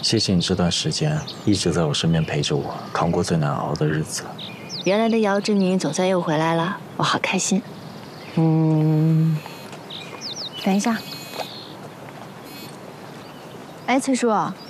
谢谢你这段时间一直在我身边陪着我，扛过最难熬的日子。 原来的姚志明总算又回来了，我好开心。 等一下。哎，崔叔，